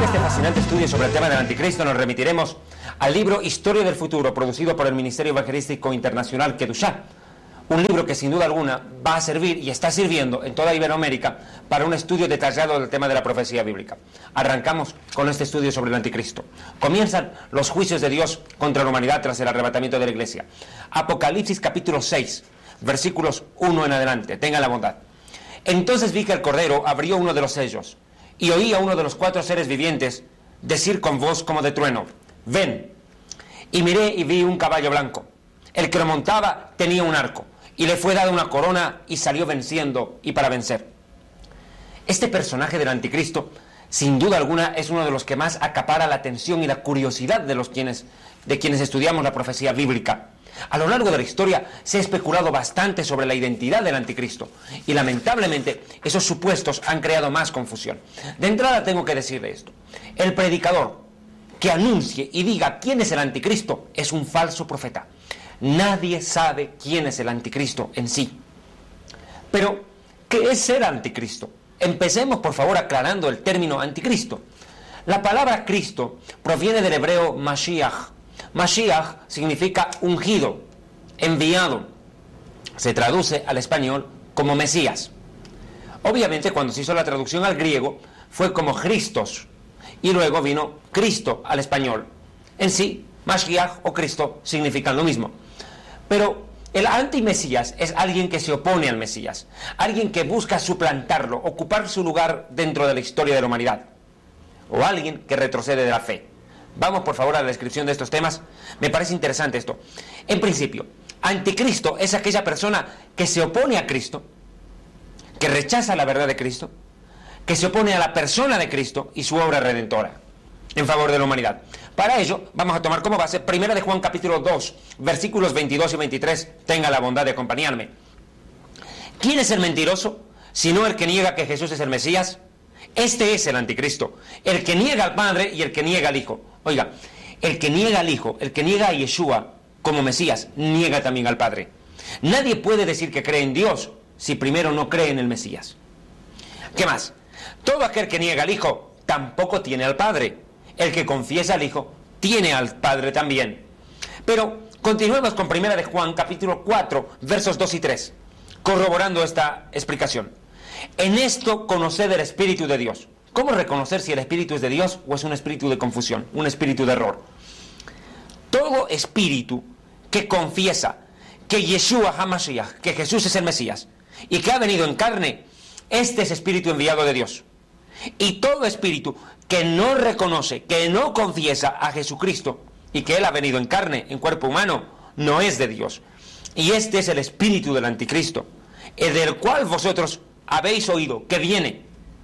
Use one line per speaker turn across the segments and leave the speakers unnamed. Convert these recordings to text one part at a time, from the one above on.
este fascinante estudio sobre el tema del anticristo nos remitiremos al libro Historia del Futuro, producido por el Ministerio Evangelístico Internacional Kedushá. Un libro que sin duda alguna va a servir y está sirviendo en toda Iberoamérica para un estudio detallado del tema de la profecía bíblica. Arrancamos con este estudio sobre el anticristo. Comienzan los juicios de Dios contra la humanidad tras el arrebatamiento de la iglesia. Apocalipsis capítulo 6, versículos 1 en adelante. Tengan la bondad. Entonces vi que el Cordero abrió uno de los sellos y oí a uno de los 4 seres vivientes decir con voz como de trueno: ven. Y miré y vi un caballo blanco. El que lo montaba tenía un arco, y le fue dada una corona y salió venciendo y para vencer. Este personaje del anticristo, sin duda alguna, es uno de los que más acapara la atención y la curiosidad de quienes estudiamos la profecía bíblica. A lo largo de la historia se ha especulado bastante sobre la identidad del anticristo y lamentablemente esos supuestos han creado más confusión. De entrada tengo que decirle esto: el predicador que anuncie y diga quién es el anticristo es un falso profeta. Nadie sabe quién es el anticristo en sí. Pero, ¿qué es ser anticristo? Empecemos por favor aclarando el término anticristo. La palabra Cristo proviene del hebreo Mashiach. Mashiach significa ungido, enviado. Se traduce al español como Mesías. Obviamente cuando se hizo la traducción al griego fue como Christos y luego vino Cristo al español. En sí, Mashiach o Cristo significan lo mismo. Pero el antimesías es alguien que se opone al Mesías, alguien que busca suplantarlo, ocupar su lugar dentro de la historia de la humanidad, o alguien que retrocede de la fe. Vamos por favor a la descripción de estos temas. Me parece interesante esto. En principio, anticristo es aquella persona que se opone a Cristo, que rechaza la verdad de Cristo, que se opone a la persona de Cristo y su obra redentora en favor de la humanidad. Para ello vamos a tomar como base 1 de Juan capítulo 2, versículos 22 y 23. Tenga la bondad de acompañarme. ¿Quién es el mentiroso sino el que niega que Jesús es el Mesías? Este es el anticristo, el que niega al Padre y el que niega al Hijo. Oiga, el que niega al Hijo, el que niega a Yeshua como Mesías, niega también al Padre. Nadie puede decir que cree en Dios si primero no cree en el Mesías. ¿Qué más? Todo aquel que niega al Hijo tampoco tiene al Padre. El que confiesa al Hijo tiene al Padre también. Pero continuemos con 1 de Juan capítulo 4, versos 2 y 3, corroborando esta explicación. En esto conoced el Espíritu de Dios. ¿Cómo reconocer si el Espíritu es de Dios o es un espíritu de confusión, un espíritu de error? Todo espíritu que confiesa que Yeshua HaMashiach, que Jesús es el Mesías y que ha venido en carne, este es espíritu enviado de Dios. Y todo espíritu que no reconoce, que no confiesa a Jesucristo y que Él ha venido en carne, en cuerpo humano, no es de Dios. Y este es el espíritu del anticristo, el del cual vosotros habéis oído que viene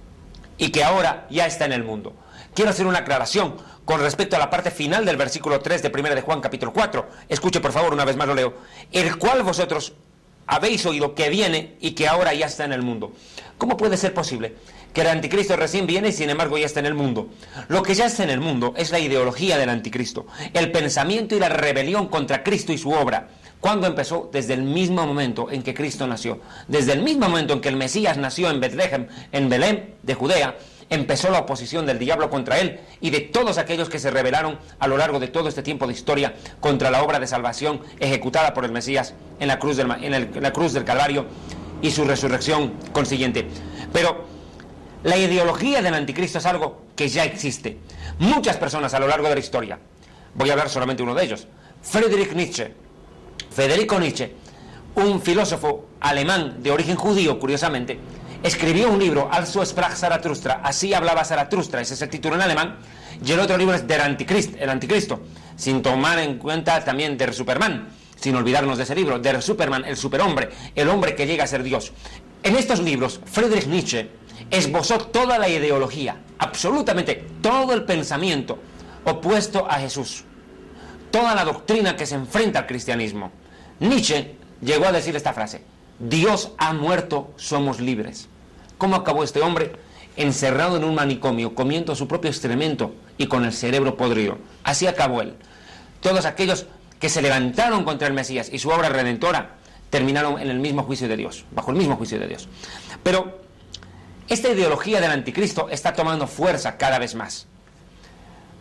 y que ahora ya está en el mundo. Quiero hacer una aclaración con respecto a la parte final del versículo 3 de 1 de Juan capítulo 4. Escuche por favor, una vez más lo leo. El cual vosotros habéis oído que viene y que ahora ya está en el mundo. ¿Cómo puede ser posible que el anticristo recién viene y sin embargo ya está en el mundo? Lo que ya está en el mundo es la ideología del anticristo, el pensamiento y la rebelión contra Cristo y su obra. ¿Cuándo empezó? Desde el mismo momento en que Cristo nació. Desde el mismo momento en que el Mesías nació en Betlehem, en Belén de Judea, empezó la oposición del diablo contra él y de todos aquellos que se rebelaron a lo largo de todo este tiempo de historia contra la obra de salvación ejecutada por el Mesías en la cruz del Calvario y su resurrección consiguiente. Pero la ideología del anticristo es algo que ya existe. Muchas personas a lo largo de la historia, voy a hablar solamente uno de ellos, Federico Nietzsche, un filósofo alemán de origen judío, curiosamente, escribió un libro, Also sprach Zarathustra, así hablaba Zarathustra, ese es el título en alemán, y el otro libro es Der Antichrist, el anticristo, sin tomar en cuenta también Der Superman, sin olvidarnos de ese libro, Der Superman, el superhombre, el hombre que llega a ser Dios. En estos libros, Friedrich Nietzsche esbozó toda la ideología, absolutamente todo el pensamiento opuesto a Jesús, toda la doctrina que se enfrenta al cristianismo. Nietzsche llegó a decir esta frase: Dios ha muerto, somos libres. ¿Cómo acabó este hombre? Encerrado en un manicomio, comiendo su propio excremento y con el cerebro podrido. Así acabó él. Todos aquellos que se levantaron contra el Mesías y su obra redentora terminaron en el mismo juicio de Dios, bajo el mismo juicio de Dios. Pero esta ideología del anticristo está tomando fuerza cada vez más.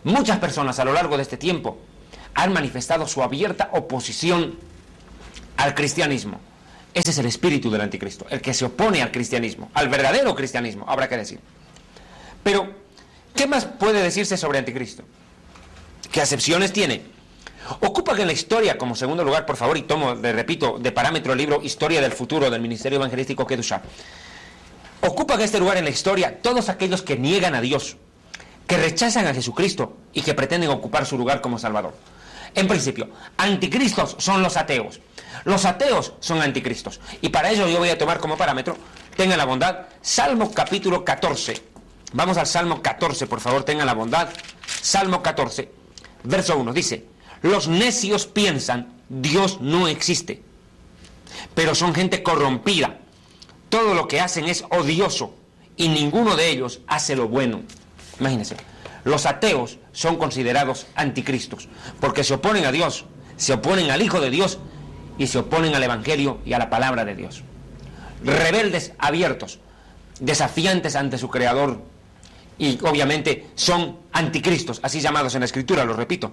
Muchas personas a lo largo de este tiempo han manifestado su abierta oposición al cristianismo. Ese es el espíritu del anticristo, el que se opone al cristianismo, al verdadero cristianismo, habrá que decir. Pero, ¿qué más puede decirse sobre anticristo? ¿Qué acepciones tiene? Ocupa que en la historia, como segundo lugar, por favor, y tomo, repito, de parámetro el libro Historia del Futuro del Ministerio Evangelístico Kedushá, ocupa que este lugar en la historia todos aquellos que niegan a Dios, que rechazan a Jesucristo y que pretenden ocupar su lugar como Salvador. En principio, anticristos son los ateos. Los ateos son anticristos. Y para ello yo voy a tomar como parámetro, tengan la bondad, Salmo capítulo 14. Vamos al Salmo 14, por favor, tengan la bondad. Salmo 14, verso 1, dice: los necios piensan, Dios no existe, pero son gente corrompida. Todo lo que hacen es odioso y ninguno de ellos hace lo bueno. Imagínense, los ateos son considerados anticristos porque se oponen a Dios, se oponen al Hijo de Dios y se oponen al Evangelio y a la palabra de Dios. Rebeldes abiertos, desafiantes ante su Creador, y obviamente son anticristos, así llamados en la Escritura, lo repito.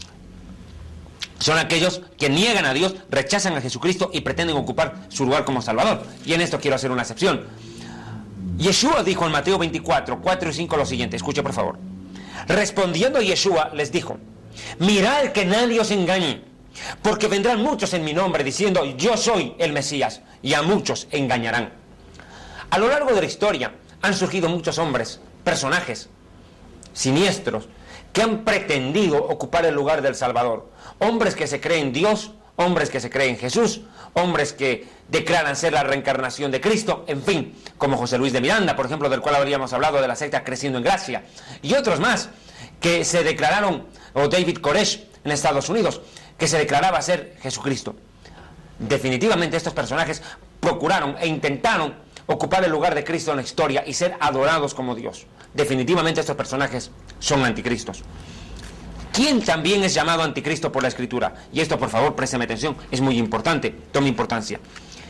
Son aquellos que niegan a Dios, rechazan a Jesucristo y pretenden ocupar su lugar como Salvador. Y en esto quiero hacer una excepción. Yeshua dijo en Mateo 24, 4 y 5 lo siguiente, escuche por favor. Respondiendo Yeshua les dijo: mirad que nadie os engañe, porque vendrán muchos en mi nombre diciendo yo soy el Mesías, y a muchos engañarán. A lo largo de la historia han surgido muchos hombres, personajes siniestros, que han pretendido ocupar el lugar del Salvador. Hombres que se creen Dios, hombres que se creen Jesús, hombres que declaran ser la reencarnación de Cristo, en fin, como José Luis de Miranda, por ejemplo, del cual habríamos hablado, de la secta Creciendo en Gracia, y otros más que se declararon, o David Koresh en Estados Unidos, que se declaraba ser Jesucristo. Definitivamente estos personajes procuraron e intentaron ocupar el lugar de Cristo en la historia y ser adorados como Dios. Definitivamente estos personajes son anticristos. ¿Quién también es llamado anticristo por la Escritura? Y esto, por favor, présteme atención, es muy importante, tome importancia.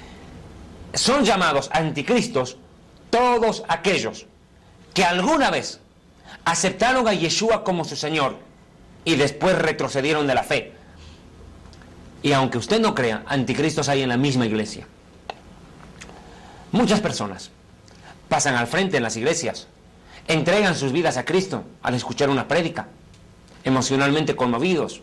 Son llamados anticristos todos aquellos que alguna vez aceptaron a Yeshua como su Señor y después retrocedieron de la fe. Y aunque usted no crea, anticristos hay en la misma iglesia. Muchas personas pasan al frente en las iglesias, entregan sus vidas a Cristo al escuchar una prédica, emocionalmente conmovidos,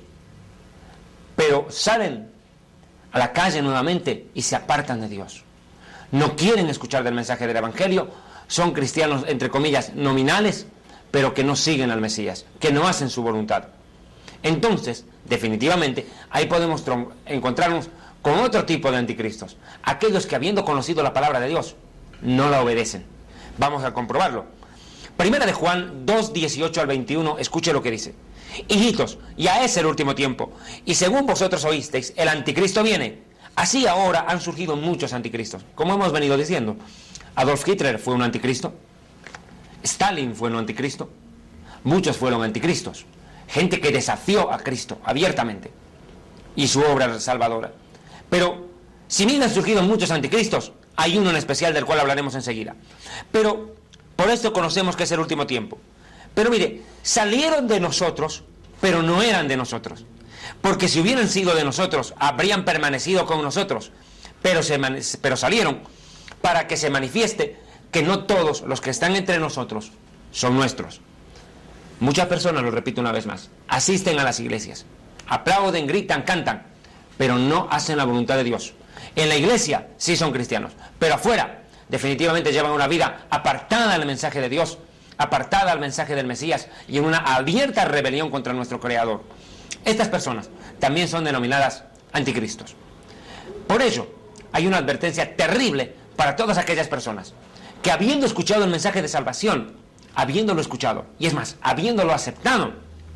pero salen a la calle nuevamente y se apartan de Dios. No quieren escuchar del mensaje del Evangelio, son cristianos, entre comillas, nominales, pero que no siguen al Mesías, que no hacen su voluntad. Entonces, definitivamente, ahí podemos encontrarnos con otro tipo de anticristos, aquellos que habiendo conocido la palabra de Dios, no la obedecen. Vamos a comprobarlo. Primera de Juan 2, 18 al 21, escuche lo que dice. Hijitos, ya es el último tiempo, y según vosotros oísteis, el anticristo viene. Así ahora han surgido muchos anticristos. Como hemos venido diciendo, Adolf Hitler fue un anticristo, Stalin fue un anticristo, muchos fueron anticristos, gente que desafió a Cristo abiertamente y su obra salvadora. Pero, si bien han surgido muchos anticristos, hay uno en especial del cual hablaremos enseguida. Pero, por esto conocemos que es el último tiempo. Pero mire, salieron de nosotros, pero no eran de nosotros. Porque si hubieran sido de nosotros, habrían permanecido con nosotros. Pero salieron para que se manifieste que no todos los que están entre nosotros son nuestros. Muchas personas, lo repito una vez más, asisten a las iglesias, aplauden, gritan, cantan, pero no hacen la voluntad de Dios. En la iglesia sí son cristianos, pero afuera definitivamente llevan una vida apartada del mensaje de Dios, apartada del mensaje del Mesías y en una abierta rebelión contra nuestro Creador. Estas personas también son denominadas anticristos. Por ello, hay una advertencia terrible para todas aquellas personas que, habiendo escuchado el mensaje de salvación, habiéndolo escuchado, y es más, habiéndolo aceptado,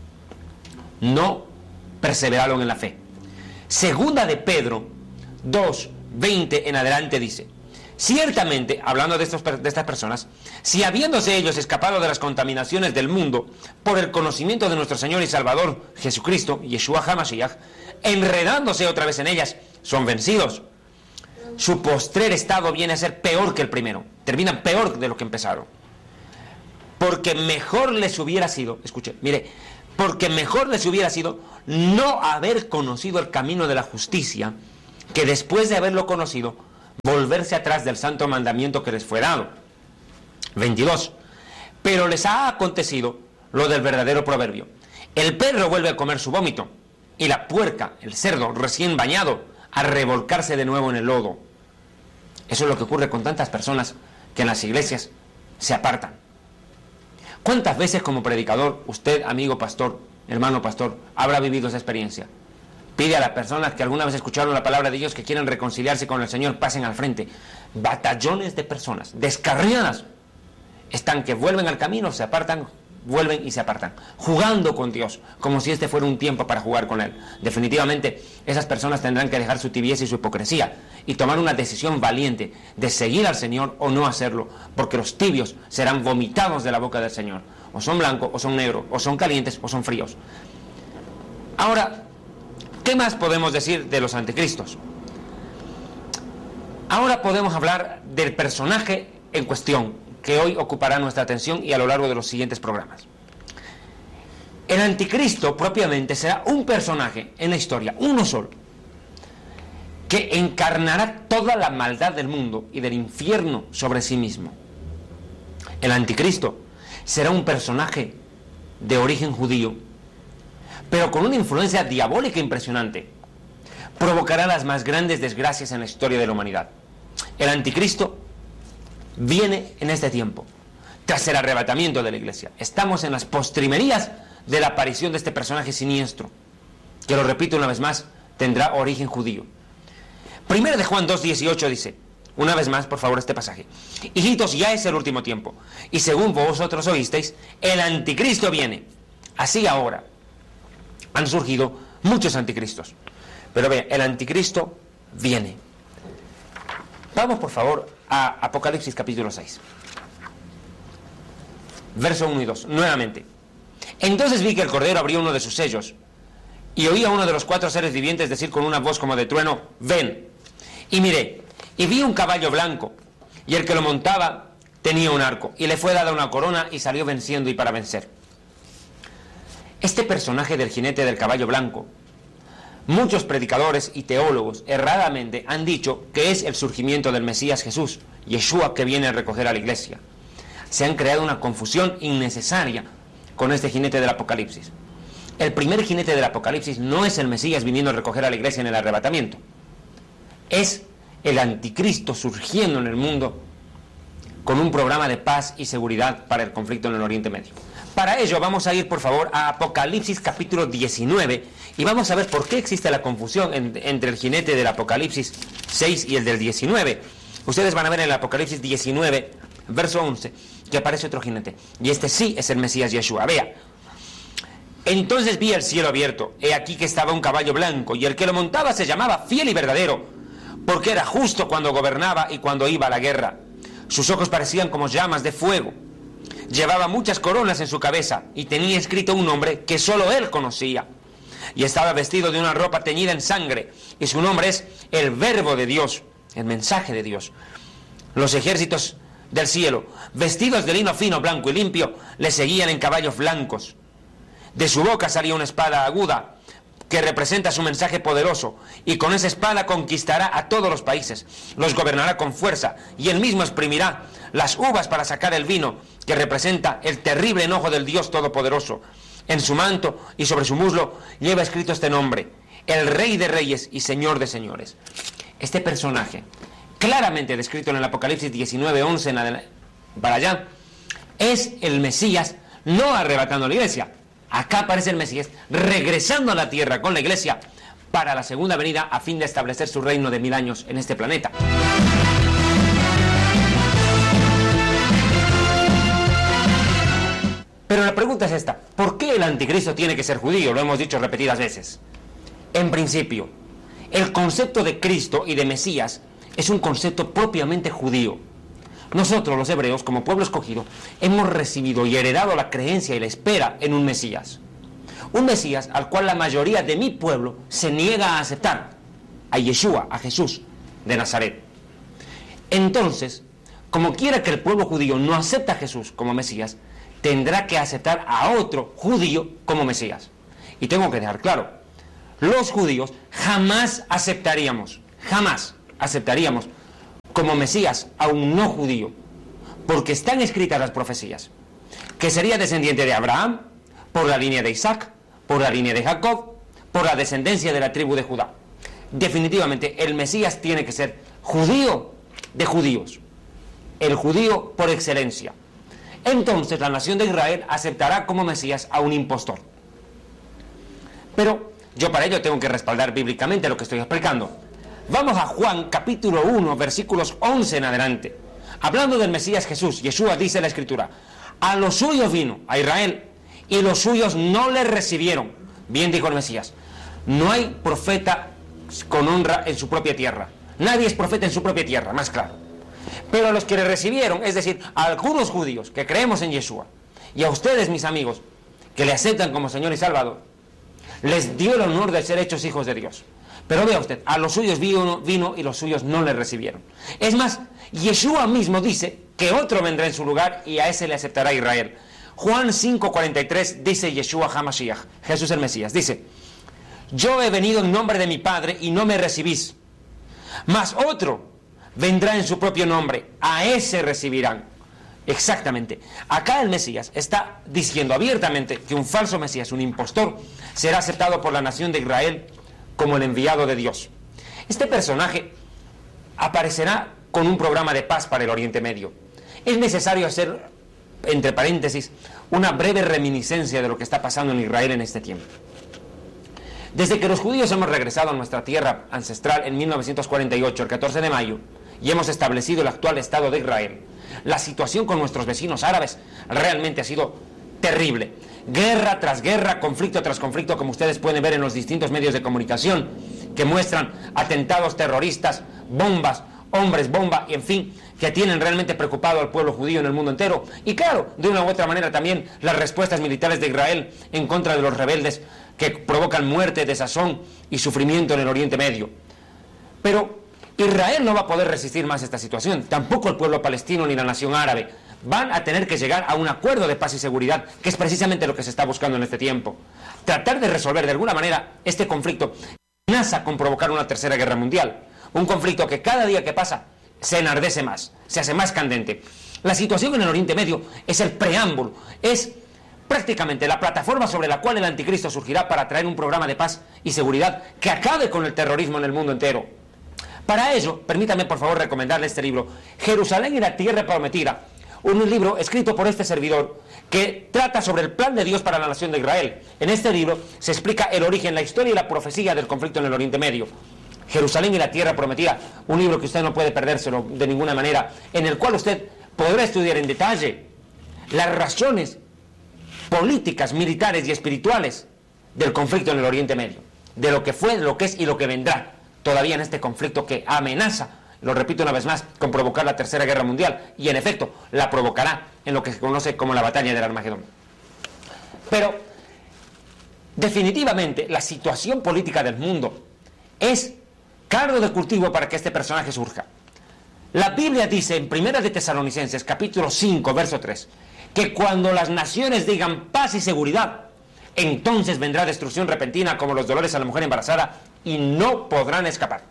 no perseveraron en la fe. Segunda de Pedro 2, 20 en adelante dice: ciertamente, hablando de estas personas, si habiéndose ellos escapado de las contaminaciones del mundo por el conocimiento de nuestro Señor y Salvador Jesucristo, Yeshua HaMashiach, enredándose otra vez en ellas, son vencidos, su postrer estado viene a ser peor que el primero, terminan peor de lo que empezaron. Porque mejor les hubiera sido, escuche, mire, porque mejor les hubiera sido no haber conocido el camino de la justicia, que después de haberlo conocido, volverse atrás del santo mandamiento que les fue dado. 22. Pero les ha acontecido lo del verdadero proverbio: el perro vuelve a comer su vómito, y la puerca, el cerdo recién bañado, a revolcarse de nuevo en el lodo. Eso es lo que ocurre con tantas personas que en las iglesias se apartan. ¿Cuántas veces como predicador, usted, amigo pastor, hermano pastor, habrá vivido esa experiencia? Pide a las personas que alguna vez escucharon la palabra de Dios, que quieren reconciliarse con el Señor, pasen al frente. Batallones de personas descarriadas están, que vuelven al camino, se apartan, vuelven y se apartan, jugando con Dios, como si este fuera un tiempo para jugar con Él. Definitivamente, esas personas tendrán que dejar su tibieza y su hipocresía y tomar una decisión valiente de seguir al Señor o no hacerlo, porque los tibios serán vomitados de la boca del Señor. O son blancos, o son negros, o son calientes, o son fríos. Ahora, ¿qué más podemos decir de los anticristos? Ahora podemos hablar del personaje en cuestión, que hoy ocupará nuestra atención y a lo largo de los siguientes programas. El anticristo propiamente será un personaje en la historia, uno solo, que encarnará toda la maldad del mundo y del infierno sobre sí mismo. El anticristo será un personaje de origen judío, pero con una influencia diabólica impresionante. Provocará las más grandes desgracias en la historia de la humanidad. El anticristo viene en este tiempo, tras el arrebatamiento de la iglesia. Estamos en las postrimerías de la aparición de este personaje siniestro, que, lo repito una vez más, tendrá origen judío. Primero de Juan 2:18 dice, una vez más, por favor, este pasaje: hijitos, ya es el último tiempo, y según vosotros oísteis, el anticristo viene. Así ahora han surgido muchos anticristos, pero vean, el anticristo viene. Vamos, por favor, a Apocalipsis capítulo 6, verso 1 y 2, nuevamente. Entonces vi que el Cordero abrió uno de sus sellos, y oí a uno de los 4 seres vivientes decir con una voz como de trueno: ven. Y miré, y vi un caballo blanco, y el que lo montaba tenía un arco, y le fue dada una corona, y salió venciendo y para vencer. Este personaje del jinete del caballo blanco, muchos predicadores y teólogos erradamente han dicho que es el surgimiento del Mesías Jesús, Yeshua, que viene a recoger a la iglesia. Se han creado una confusión innecesaria con este jinete del Apocalipsis. El primer jinete del Apocalipsis no es el Mesías viniendo a recoger a la iglesia en el arrebatamiento. Es el anticristo surgiendo en el mundo con un programa de paz y seguridad para el conflicto en el Oriente Medio. Para ello vamos a ir, por favor, a Apocalipsis capítulo 19 y vamos a ver por qué existe la confusión entre el jinete del Apocalipsis 6 y el del 19. Ustedes van a ver en el Apocalipsis 19, verso 11, que aparece otro jinete, y este sí es el Mesías Yeshua. Vea: entonces vi el cielo abierto, he aquí que estaba un caballo blanco, y el que lo montaba se llamaba Fiel y Verdadero, porque era justo cuando gobernaba y cuando iba a la guerra. Sus ojos parecían como llamas de fuego. Llevaba muchas coronas en su cabeza y tenía escrito un nombre que solo él conocía. Y estaba vestido de una ropa teñida en sangre, y su nombre es el Verbo de Dios, el mensaje de Dios. Los ejércitos del cielo, vestidos de lino fino, blanco y limpio, le seguían en caballos blancos. De su boca salía una espada aguda que representa su mensaje poderoso, y con esa espada conquistará a todos los países, los gobernará con fuerza, y él mismo exprimirá las uvas para sacar el vino, que representa el terrible enojo del Dios Todopoderoso. En su manto y sobre su muslo lleva escrito este nombre: el Rey de Reyes y Señor de Señores. Este personaje, claramente descrito en el Apocalipsis 19:11 para allá, es el Mesías, no arrebatando a la iglesia. Acá aparece el Mesías regresando a la tierra con la iglesia para la segunda venida, a fin de establecer su reino de 1000 años en este planeta. Pero la pregunta es esta: ¿por qué el anticristo tiene que ser judío? Lo hemos dicho repetidas veces. En principio, el concepto de Cristo y de Mesías es un concepto propiamente judío. Nosotros, los hebreos, como pueblo escogido, hemos recibido y heredado la creencia y la espera en un Mesías. Un Mesías al cual la mayoría de mi pueblo se niega a aceptar, a Yeshua, a Jesús de Nazaret. Entonces, como quiera que el pueblo judío no acepta a Jesús como Mesías, tendrá que aceptar a otro judío como Mesías. Y tengo que dejar claro, los judíos jamás aceptaríamos como Mesías a un no judío, porque están escritas las profecías, que sería descendiente de Abraham, por la línea de Isaac, por la línea de Jacob, por la descendencia de la tribu de Judá. Definitivamente el Mesías tiene que ser judío de judíos, el judío por excelencia. Entonces la nación de Israel aceptará como Mesías a un impostor. Pero yo para ello tengo que respaldar bíblicamente lo que estoy explicando. Vamos a Juan capítulo 1, versículos 11 en adelante. Hablando del Mesías Jesús, Yeshua dice la Escritura: a los suyos vino, a Israel, y los suyos no le recibieron. Bien dijo el Mesías, no hay profeta con honra en su propia tierra. Nadie es profeta en su propia tierra, más claro. Pero a los que le recibieron, es decir, a algunos judíos que creemos en Yeshua, y a ustedes, mis amigos, que le aceptan como Señor y Salvador, les dio el honor de ser hechos hijos de Dios. Pero vea usted, a los suyos vino y los suyos no le recibieron. Es más, Yeshua mismo dice que otro vendrá en su lugar y a ese le aceptará Israel. Juan 5:43 dice Yeshua HaMashiach, Jesús el Mesías, dice: yo he venido en nombre de mi Padre y no me recibís, mas otro vendrá en su propio nombre, a ese recibirán. Exactamente. Acá el Mesías está diciendo abiertamente que un falso Mesías, un impostor, será aceptado por la nación de Israel como el enviado de Dios. Este personaje aparecerá con un programa de paz para el Oriente Medio. Es necesario hacer, entre paréntesis, una breve reminiscencia de lo que está pasando en Israel en este tiempo. Desde que los judíos hemos regresado a nuestra tierra ancestral en 1948, el 14 de mayo, y hemos establecido el actual Estado de Israel, la situación con nuestros vecinos árabes realmente ha sido terrible. Guerra tras guerra, conflicto tras conflicto, como ustedes pueden ver en los distintos medios de comunicación, que muestran atentados terroristas, bombas, hombres bomba, y en fin, que tienen realmente preocupado al pueblo judío en el mundo entero. Y claro, de una u otra manera también las respuestas militares de Israel en contra de los rebeldes que provocan muerte, desazón y sufrimiento en el Oriente Medio. Pero Israel no va a poder resistir más esta situación, tampoco el pueblo palestino ni la nación árabe. Van a tener que llegar a un acuerdo de paz y seguridad, que es precisamente lo que se está buscando en este tiempo. Tratar de resolver de alguna manera este conflicto amenaza con provocar una tercera guerra mundial. Un conflicto que cada día que pasa se enardece más, se hace más candente. La situación en el Oriente Medio es el preámbulo, es prácticamente la plataforma sobre la cual el anticristo surgirá para traer un programa de paz y seguridad que acabe con el terrorismo en el mundo entero. Para ello, permítame por favor recomendarle este libro, Jerusalén y la Tierra Prometida, un libro escrito por este servidor que trata sobre el plan de Dios para la nación de Israel. En este libro se explica el origen, la historia y la profecía del conflicto en el Oriente Medio. Jerusalén y la Tierra Prometida, un libro que usted no puede perdérselo de ninguna manera, en el cual usted podrá estudiar en detalle las razones políticas, militares y espirituales del conflicto en el Oriente Medio, de lo que fue, lo que es y lo que vendrá todavía en este conflicto que amenaza, lo repito una vez más, con provocar la tercera guerra mundial, y en efecto la provocará en lo que se conoce como la batalla del Armagedón. Pero definitivamente la situación política del mundo es caldo de cultivo para que este personaje surja. La Biblia dice en 1 de Tesalonicenses capítulo 5 verso 3 que cuando las naciones digan paz y seguridad, entonces vendrá destrucción repentina como los dolores a la mujer embarazada y no podrán escapar.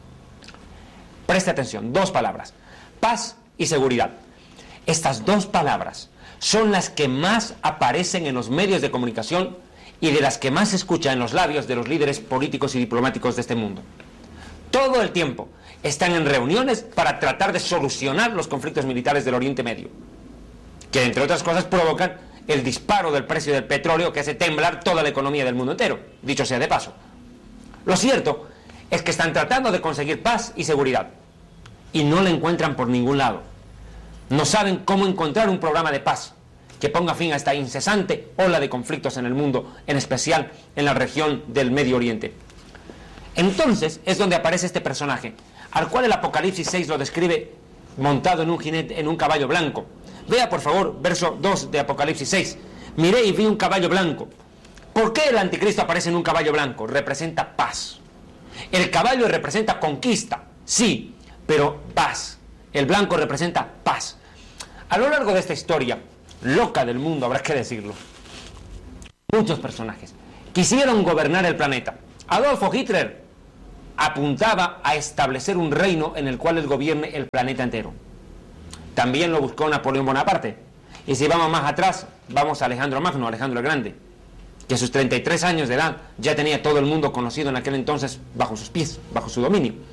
Preste atención, dos palabras, paz y seguridad. Estas dos palabras son las que más aparecen en los medios de comunicación y de las que más se escucha en los labios de los líderes políticos y diplomáticos de este mundo. Todo el tiempo están en reuniones para tratar de solucionar los conflictos militares del Oriente Medio, que entre otras cosas provocan el disparo del precio del petróleo que hace temblar toda la economía del mundo entero, dicho sea de paso. Lo cierto es que están tratando de conseguir paz y seguridad y no la encuentran por ningún lado. No saben cómo encontrar un programa de paz que ponga fin a esta incesante ola de conflictos en el mundo, en especial en la región del Medio Oriente. Entonces es donde aparece este personaje, al cual el Apocalipsis 6 lo describe montado en un jinete, en un caballo blanco. Vea por favor verso 2 de Apocalipsis 6. Miré y vi un caballo blanco. ¿Por qué el anticristo aparece en un caballo blanco? Representa paz. El caballo representa conquista, sí, pero paz. El blanco representa paz. A lo largo de esta historia, loca del mundo, habrá que decirlo. Muchos personajes quisieron gobernar el planeta. Adolfo Hitler apuntaba a establecer un reino en el cual él gobierne el planeta entero. También lo buscó Napoleón Bonaparte. Y si vamos más atrás, vamos a Alejandro Magno, Alejandro el Grande, que a sus 33 años de edad ya tenía todo el mundo conocido en aquel entonces bajo sus pies, bajo su dominio.